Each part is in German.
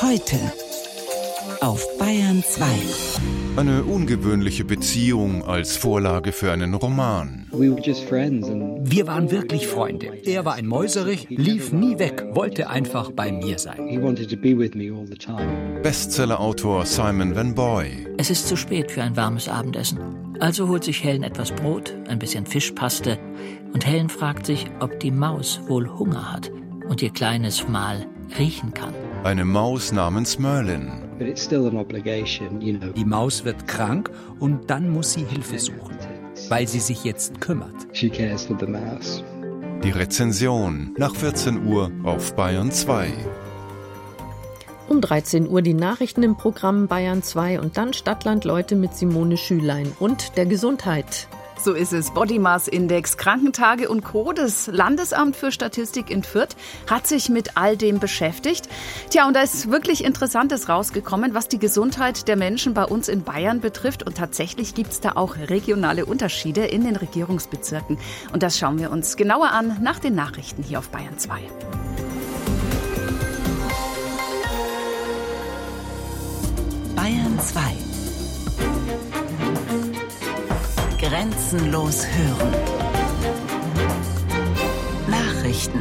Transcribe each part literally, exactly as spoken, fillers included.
Heute auf Bayern zwei. Eine ungewöhnliche Beziehung als Vorlage für einen Roman. Wir waren wirklich Freunde. Er war ein Mäuserich, lief nie weg, wollte einfach bei mir sein. Bestsellerautor Simon Van Boy. Es ist zu spät für ein warmes Abendessen. Also holt sich Helen etwas Brot, ein bisschen Fischpaste und Helen fragt sich, ob die Maus wohl Hunger hat und ihr kleines Mahl riechen kann. Eine Maus namens Merlin. Die Maus wird krank und dann muss sie Hilfe suchen, weil sie sich jetzt kümmert. Die Rezension nach vierzehn Uhr auf Bayern zwei. Um dreizehn Uhr die Nachrichten im Programm Bayern zwei und dann Stadtland Leute mit Simone Schülein und der Gesundheit. So ist es. Body Mass Index, Krankentage und Co. Das Landesamt für Statistik in Fürth hat sich mit all dem beschäftigt. Tja, und da ist wirklich Interessantes rausgekommen, was die Gesundheit der Menschen bei uns in Bayern betrifft. Und tatsächlich gibt es da auch regionale Unterschiede in den Regierungsbezirken. Und das schauen wir uns genauer an nach den Nachrichten hier auf Bayern zwei. Bayern zwei. Grenzenlos hören. Nachrichten.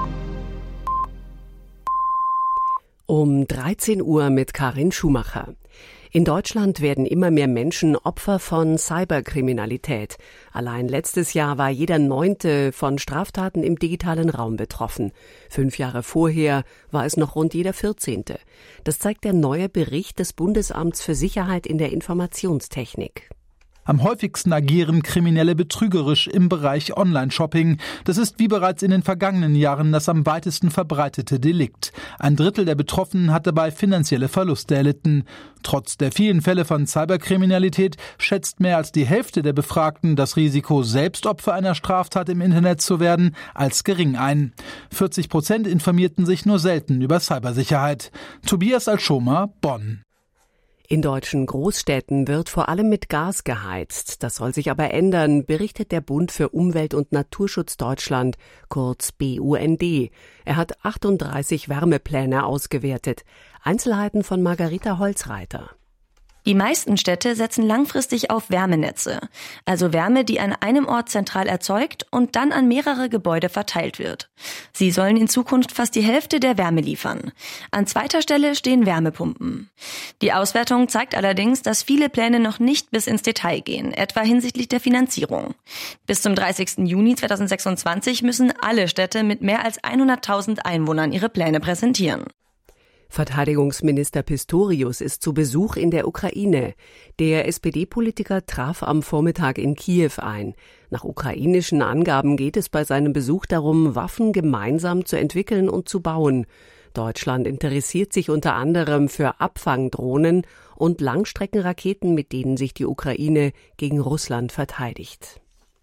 Um dreizehn Uhr mit Karin Schumacher. In Deutschland werden immer mehr Menschen Opfer von Cyberkriminalität. Allein letztes Jahr war jeder Neunte von Straftaten im digitalen Raum betroffen. Fünf Jahre vorher war es noch rund jeder Vierzehnte. Das zeigt der neue Bericht des Bundesamts für Sicherheit in der Informationstechnik. Am häufigsten agieren Kriminelle betrügerisch im Bereich Online-Shopping. Das ist wie bereits in den vergangenen Jahren das am weitesten verbreitete Delikt. Ein Drittel der Betroffenen hat dabei finanzielle Verluste erlitten. Trotz der vielen Fälle von Cyberkriminalität schätzt mehr als die Hälfte der Befragten das Risiko, selbst Opfer einer Straftat im Internet zu werden, als gering ein. vierzig Prozent informierten sich nur selten über Cybersicherheit. Tobias Alschomer, Bonn. In deutschen Großstädten wird vor allem mit Gas geheizt. Das soll sich aber ändern, berichtet der Bund für Umwelt und Naturschutz Deutschland, kurz B U N D. Er hat achtunddreißig Wärmepläne ausgewertet. Einzelheiten von Margarita Holzreiter. Die meisten Städte setzen langfristig auf Wärmenetze, also Wärme, die an einem Ort zentral erzeugt und dann an mehrere Gebäude verteilt wird. Sie sollen in Zukunft fast die Hälfte der Wärme liefern. An zweiter Stelle stehen Wärmepumpen. Die Auswertung zeigt allerdings, dass viele Pläne noch nicht bis ins Detail gehen, etwa hinsichtlich der Finanzierung. Bis zum dreißigsten Juni zweitausendsechsundzwanzig müssen alle Städte mit mehr als hunderttausend Einwohnern ihre Pläne präsentieren. Verteidigungsminister Pistorius ist zu Besuch in der Ukraine. Der S P D-Politiker traf am Vormittag in Kiew ein. Nach ukrainischen Angaben geht es bei seinem Besuch darum, Waffen gemeinsam zu entwickeln und zu bauen. Deutschland interessiert sich unter anderem für Abfangdrohnen und Langstreckenraketen, mit denen sich die Ukraine gegen Russland verteidigt.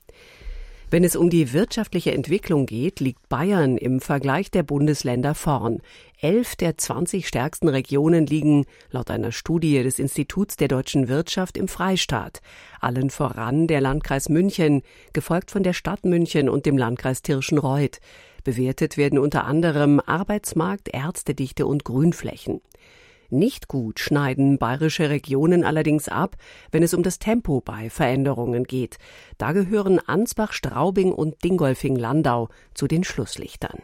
Wenn es um die wirtschaftliche Entwicklung geht, liegt Bayern im Vergleich der Bundesländer vorn. Elf der zwanzig stärksten Regionen liegen, laut einer Studie des Instituts der deutschen Wirtschaft, im Freistaat. Allen voran der Landkreis München, gefolgt von der Stadt München und dem Landkreis Tirschenreuth. Bewertet werden unter anderem Arbeitsmarkt, Ärztedichte und Grünflächen. Nicht gut schneiden bayerische Regionen allerdings ab, wenn es um das Tempo bei Veränderungen geht. Da gehören Ansbach, Straubing und Dingolfing-Landau zu den Schlusslichtern.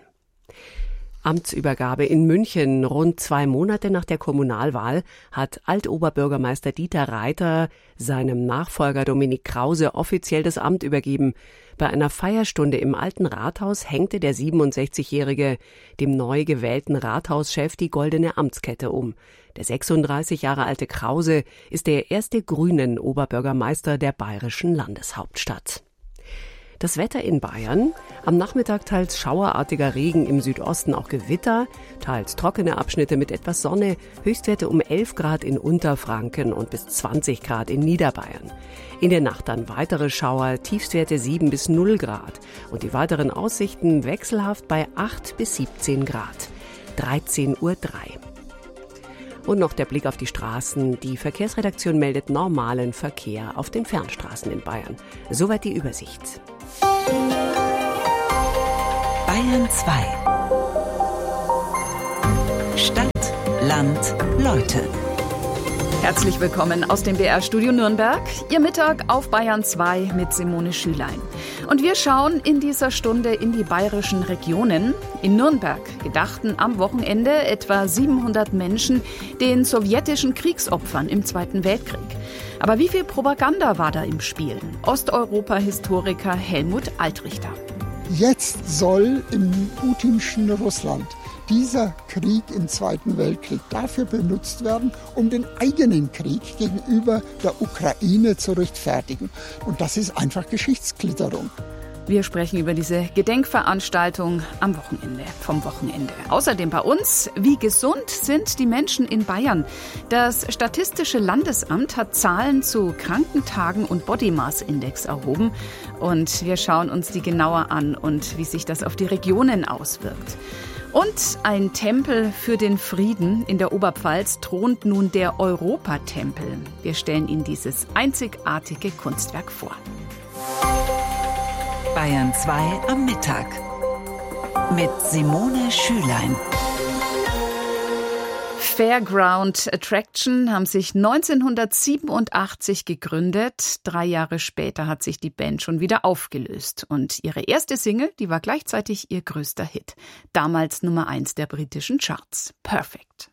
Amtsübergabe in München. Rund zwei Monate nach der Kommunalwahl hat Altoberbürgermeister Dieter Reiter seinem Nachfolger Dominik Krause offiziell das Amt übergeben. Bei einer Feierstunde im Alten Rathaus hängte der siebenundsechzigjährige dem neu gewählten Rathauschef die goldene Amtskette um. Der sechsunddreißig Jahre alte Krause ist der erste grünen Oberbürgermeister der bayerischen Landeshauptstadt. Das Wetter in Bayern. Am Nachmittag teils schauerartiger Regen, im Südosten auch Gewitter, teils trockene Abschnitte mit etwas Sonne, Höchstwerte um elf Grad in Unterfranken und bis zwanzig Grad in Niederbayern. In der Nacht dann weitere Schauer, Tiefstwerte sieben bis null Grad und die weiteren Aussichten wechselhaft bei acht bis siebzehn Grad. dreizehn Uhr drei. Und noch der Blick auf die Straßen. Die Verkehrsredaktion meldet normalen Verkehr auf den Fernstraßen in Bayern. Soweit die Übersicht. Bayern zwei. Stadt, Land, Leute. Herzlich willkommen aus dem B R-Studio Nürnberg. Ihr Mittag auf Bayern zwei mit Simone Schülein. Und wir schauen in dieser Stunde in die bayerischen Regionen. In Nürnberg gedachten am Wochenende etwa siebenhundert Menschen den sowjetischen Kriegsopfern im Zweiten Weltkrieg. Aber wie viel Propaganda war da im Spiel? Osteuropa-Historiker Helmut Altrichter. Jetzt soll im putinschen Russland dieser Krieg im Zweiten Weltkrieg dafür benutzt werden, um den eigenen Krieg gegenüber der Ukraine zu rechtfertigen. Und das ist einfach Geschichtsklitterung. Wir sprechen über diese Gedenkveranstaltung am Wochenende, vom Wochenende. Außerdem bei uns, wie gesund sind die Menschen in Bayern? Das Statistische Landesamt hat Zahlen zu Krankentagen und Body Mass Index erhoben. Und wir schauen uns die genauer an und wie sich das auf die Regionen auswirkt. Und ein Tempel für den Frieden in der Oberpfalz thront nun der Europatempel. Wir stellen Ihnen dieses einzigartige Kunstwerk vor. Bayern zwei am Mittag mit Simone Schülein. Fairground Attraction haben sich neunzehnhundertsiebenundachtzig gegründet. Drei Jahre später hat sich die Band schon wieder aufgelöst. Und ihre erste Single, die war gleichzeitig ihr größter Hit. Damals Nummer eins der britischen Charts. Perfect.